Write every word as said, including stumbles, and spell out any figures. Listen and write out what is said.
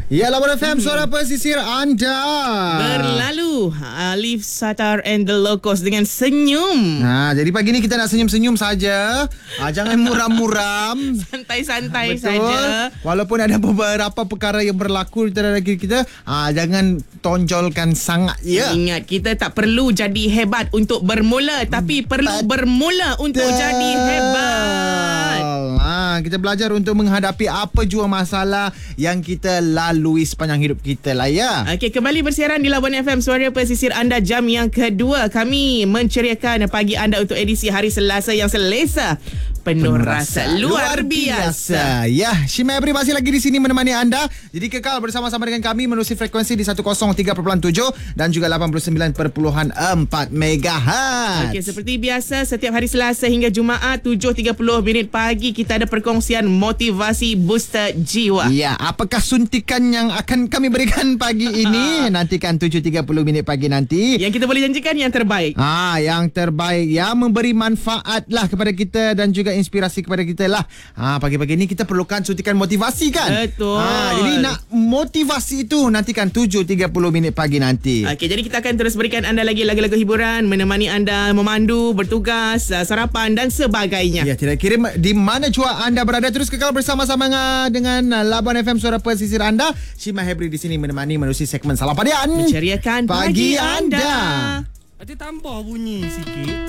Ya, Lawan F M, suara pesisir anda. Berlalu Alif Satar and the Locos dengan senyum. Nah, jadi pagi ni kita nak senyum-senyum saja. Ah, jangan muram-muram. Santai-santai Betul. saja. Walaupun ada beberapa perkara yang berlaku di antara diri kita, ah, jangan tonjolkan sangat ya. Ingat, kita tak perlu jadi hebat untuk bermula, tapi perlu Betul. bermula untuk jadi hebat. Ah, kita belajar untuk menghadapi apa jua masalah yang kita lalui sepanjang hidup kita lah ya. Okey, kembali bersiaran di Labuan F M, suara pesisir anda, jam yang kedua. Kami menceriakan pagi anda untuk edisi hari Selasa yang selesa, penuh, penuh rasa, rasa luar biasa. biasa. Ya, Shima Ebri masih lagi di sini menemani anda. Jadi kekal bersama-sama dengan kami menerusi frekuensi di seratus tiga perpuluhan tujuh dan juga lapan puluh sembilan perpuluhan empat megahertz. Okey, seperti biasa setiap hari Selasa hingga Jumaat tujuh tiga puluh minit pagi kita ada perkongsian motivasi booster jiwa. Ya, apakah suntikan yang akan kami berikan pagi ini? Nantikan tujuh tiga puluh minit pagi nanti. Yang kita boleh janjikan yang terbaik. Ah, yang terbaik, yang memberi manfaat lah kepada kita dan juga inspirasi kepada kita lah. Ah, pagi-pagi ni kita perlukan suntikan motivasi kan? Betul. Ah, jadi nak motivasi itu nantikan tujuh tiga puluh minit pagi nanti. Okey, jadi kita akan terus berikan anda lagi lagu-lagu hiburan, menemani anda memandu, bertugas, sarapan dan sebagainya. Ya, tidak kira di mana jua anda berada, terus kekal bersama-sama dengan Labuan F M, suara pesisir anda. Shima Hebri di sini menemani menerusi segmen Salam Padian. Menceriakan pagi, pagi anda. Ada tambah bunyi sikit.